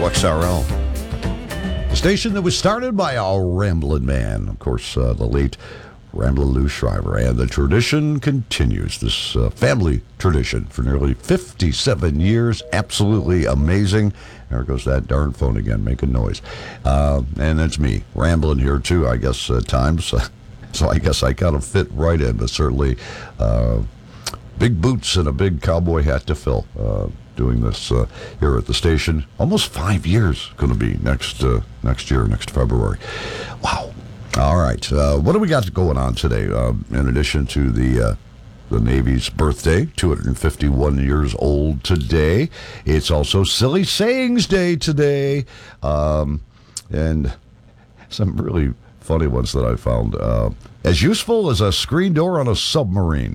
WXRL. The station that was started by our Ramblin' Man, of course, the late Ramblin' Lou Schreiber. And the tradition continues, this family tradition for nearly 57 years. Absolutely amazing. There goes that darn phone again, making noise. And that's me, rambling here too, I guess, at times. So I guess I kind of fit right in, but certainly big boots and a big cowboy hat to fill. Doing this here at the station. Almost 5 years going to be next year, next February. Wow. All right. What do we got going on today? In addition to the Navy's birthday, 251 years old today. It's also Silly Sayings Day today. And some really funny ones that I found. As useful as a screen door on a submarine.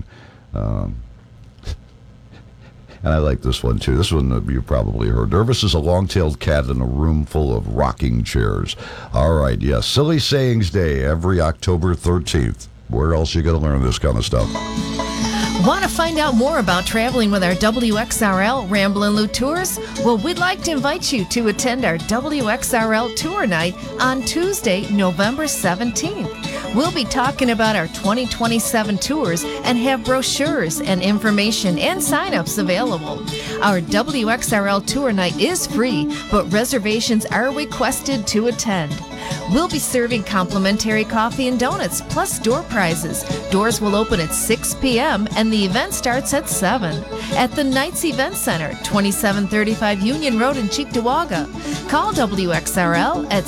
And I like this one, too. This one you probably heard. Nervous as a long-tailed cat in a room full of rocking chairs. All right, yes. Silly Sayings Day every October 13th. Where else are you going to learn this kind of stuff? Want to find out more about traveling with our WXRL Ramblin' Lou Tours? Well, we'd like to invite you to attend our WXRL Tour Night on Tuesday, November 17th. We'll be talking about our 2027 tours and have brochures and information and sign-ups available. Our WXRL Tour Night is free, but reservations are requested to attend. We'll be serving complimentary coffee and donuts, plus door prizes. Doors will open at 6 p.m. and the event starts at 7 at the Knights Event Center, 2735 Union Road in Cheektowaga. Call WXRL at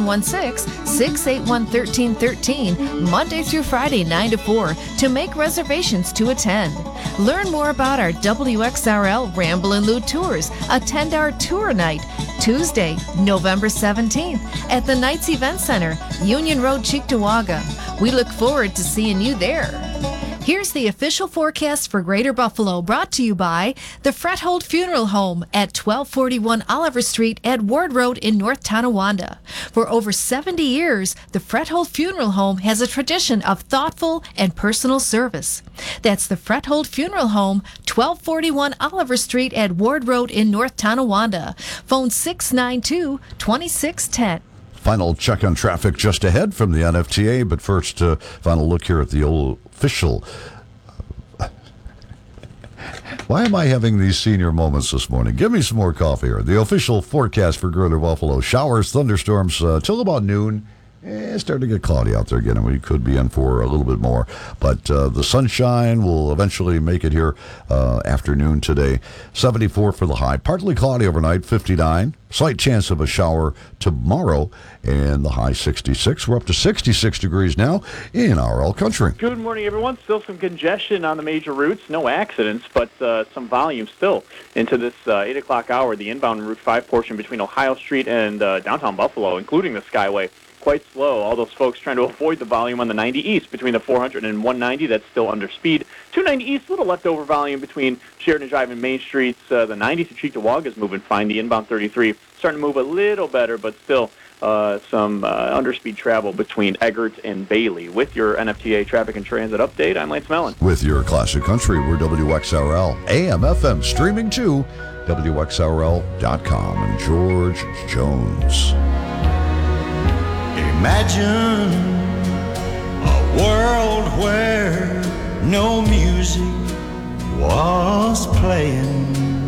716-681-1313, Monday through Friday, 9 to 4, to make reservations to attend. Learn more about our WXRL Ramblin' Lou Tours. Attend our tour night Tuesday, November 17th at the Knights Event Center, Union Road, Cheektowaga. We look forward to seeing you there. Here's the official forecast for Greater Buffalo, brought to you by the Frethold Funeral Home at 1241 Oliver Street at Ward Road in North Tonawanda. For over 70 years, the Frethold Funeral Home has a tradition of thoughtful and personal service. That's the Frethold Funeral Home, 1241 Oliver Street at Ward Road in North Tonawanda. Phone 692-2610. Final check on traffic just ahead from the NFTA, but first, final look here at the old official. Why am I having these senior moments this morning? Give me some more coffee here. The official forecast for Greater Buffalo. Showers, thunderstorms till about noon. It's starting to get cloudy out there again, and we could be in for a little bit more. But the sunshine will eventually make it here afternoon today. 74 for the high. Partly cloudy overnight, 59. Slight chance of a shower tomorrow, and the high 66. We're up to 66 degrees now in RL Country. Good morning, everyone. Still some congestion on the major routes. No accidents, but some volume still into this 8 o'clock hour. The inbound Route 5 portion between Ohio Street and downtown Buffalo, including the Skyway, quite slow. All those folks trying to avoid the volume on the 90 East between the 400 and 190. That's still under speed. 290 East, a little leftover volume between Sheridan Drive and Main Streets. The 90 to Cheektowaga is moving fine. The inbound 33 starting to move a little better, but still some underspeed travel between Eggert and Bailey. With your NFTA traffic and transit update, I'm Lance Mellon. With your classic country, we're WXRL, AM, FM, streaming to WXRL.com. And George Jones. Imagine a world where no music was playing.